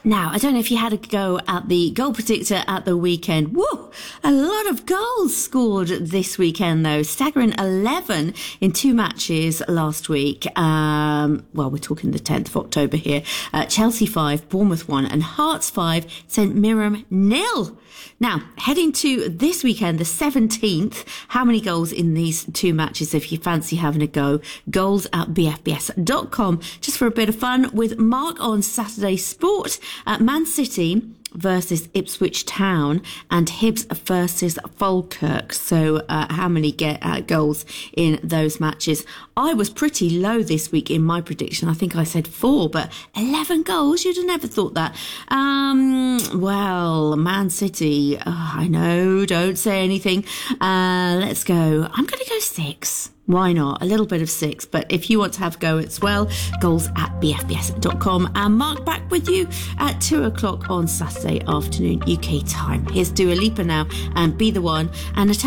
Now, I don't know if you had a go at the goal predictor at the weekend. Woo! A lot of goals scored this weekend, though. Staggering 11 in 2 matches last week. Well, we're talking the 10th of October here. Chelsea 5, Bournemouth 1, and Hearts 5, St Mirren 0. Now, heading to this weekend, the 17th, how many goals in these 2 matches if you fancy having a go? Goals at bfbs.com, just for a bit of fun with Mark on Saturday Sport. Man City versus Ipswich Town and Hibs versus Falkirk. So how many goals in those matches? I was pretty low this week in my prediction. I think I said 4, but 11 goals? You'd have never thought that. Well, Man City, I know, don't say anything. Let's go. I'm going to go 6. Why not? A little bit of 6. But if you want to have a go as well, goals at bfbs.com. And Mark back with you at 2 o'clock on Saturday afternoon UK time. Here's Dua Lipa now and Be The One and